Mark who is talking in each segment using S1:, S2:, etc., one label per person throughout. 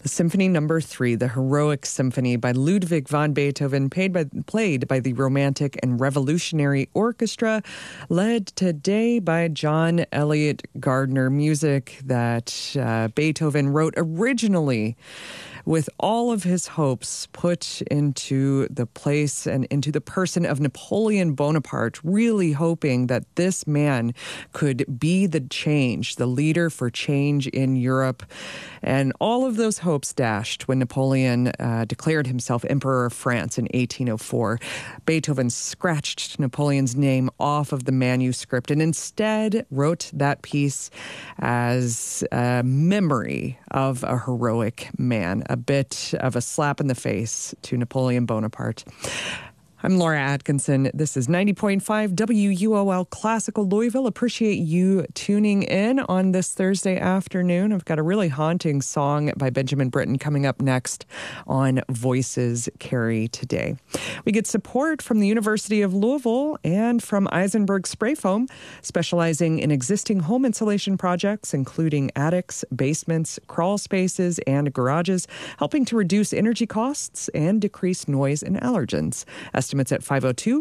S1: Symphony Number 3, the Heroic Symphony by Ludwig van Beethoven, played by the Romantic and Revolutionary Orchestra, led today by John Elliott Gardner. Music that Beethoven wrote originally with all of his hopes put into the place and into the person of Napoleon Bonaparte, really hoping that this man could be the change, the leader for change in Europe. And all of those hopes dashed when Napoleon declared himself Emperor of France in 1804. Beethoven scratched Napoleon's name off of the manuscript and instead wrote that piece as a memory of a heroic man, a bit of a slap in the face to Napoleon Bonaparte. I'm Laura Atkinson. This is 90.5 WUOL Classical Louisville. Appreciate you tuning in on this Thursday afternoon. I've got a really haunting song by Benjamin Britten coming up next on Voices Carry today. We get support from the University of Louisville and from Eisenberg Spray Foam, specializing in existing home insulation projects, including attics, basements, crawl spaces, and garages, helping to reduce energy costs and decrease noise and allergens. Estimates at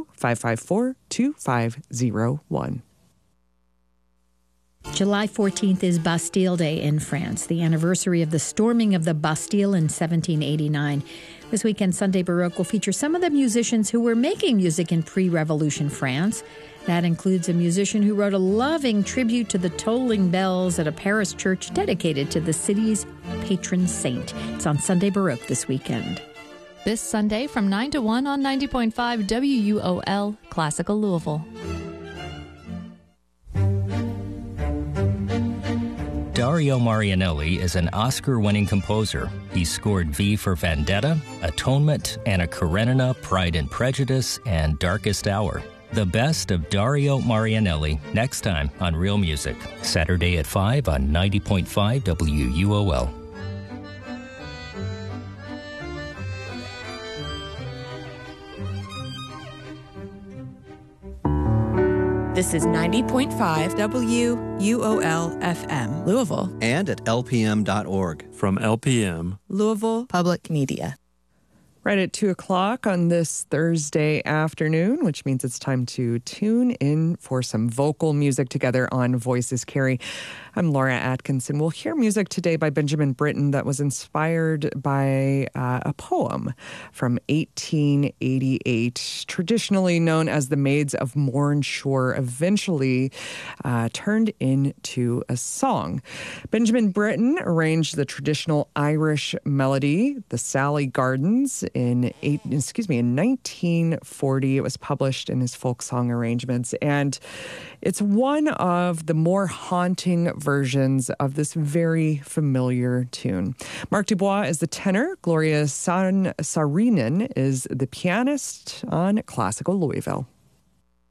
S1: 502-554-2501.
S2: July 14th is Bastille Day in France, the anniversary of the storming of the Bastille in 1789. This weekend, Sunday Baroque will feature some of the musicians who were making music in pre-revolution France. That includes a musician who wrote a loving tribute to the tolling bells at a Paris church dedicated to the city's patron saint. It's on Sunday Baroque this weekend.
S3: This Sunday from 9 to 1 on 90.5 WUOL Classical Louisville.
S4: Dario Marianelli is an Oscar-winning composer. He scored V for Vendetta, Atonement, Anna Karenina, Pride and Prejudice, and Darkest Hour. The best of Dario Marianelli next time on Real Music, Saturday at 5 on 90.5 WUOL.
S5: This is 90.5 WUOL FM, Louisville.
S6: And at lpm.org.
S7: From LPM,
S5: Louisville Public Media.
S1: Right at 2 o'clock on this Thursday afternoon, which means it's time to tune in for some vocal music together on Voices Carry. I'm Laura Atkinson. We'll hear music today by Benjamin Britten that was inspired by a poem from 1888, traditionally known as The Maids of Mornshore, eventually turned into a song. Benjamin Britten arranged the traditional Irish melody, The Sally Gardens, in 1940. It was published in his folk song arrangements, and it's one of the more haunting versions of this very familiar tune. Mark Dubois is the tenor. Gloria Saarinen is the pianist on Classical Louisville.